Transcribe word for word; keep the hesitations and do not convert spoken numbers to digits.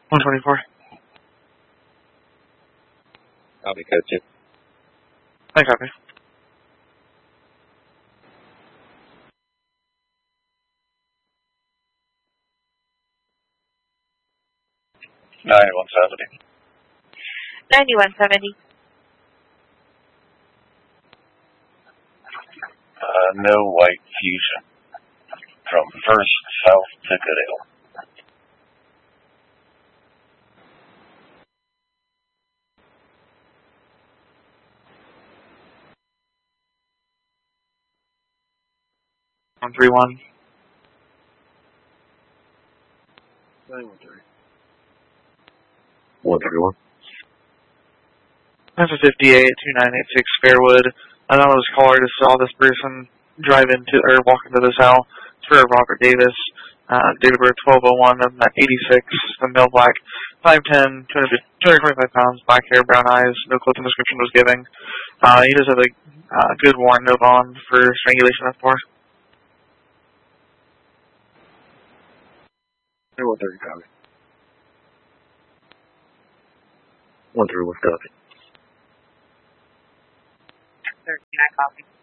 one twenty-four. Copy, code two. I copy. ninety-one seventy. ninety-one seventy. Uh, no white fusion. From First South to Goodale. one three one. nine one three. one three one. That's a fifty-eight, two nine eight six Fairwood. Anonymous caller just saw this person drive into, or walk into this house. It's for Robert Davis. Uh, date of birth twelve oh one, eighty-six, the male black, five ten, two hundred twenty-five pounds, black hair, brown eyes, no clothing description was given. Uh, he does have a uh, good warrant, no bond for strangulation of four. one thirty copy. one three one copy. thirteen, I copy.